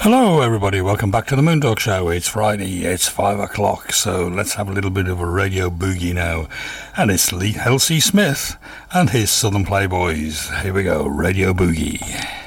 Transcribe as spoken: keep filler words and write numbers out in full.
Hello everybody, welcome back to the Moondog Show. It's Friday, it's five o'clock, so let's have a little bit of a radio boogie now. And it's Lee Halsey Smith and his Southern Playboys. Here we go, Radio Boogie.